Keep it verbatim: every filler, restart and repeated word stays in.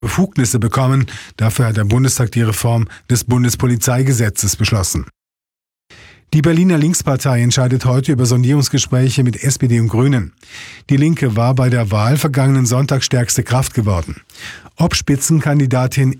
Befugnisse bekommen. Dafür hat der Bundestag die Reform des Bundespolizeigesetzes beschlossen. Die Berliner Linkspartei entscheidet heute über Sondierungsgespräche mit S P D und Grünen. Die Linke war bei der Wahl vergangenen Sonntag stärkste Kraft geworden. Ob Spitzenkandidatin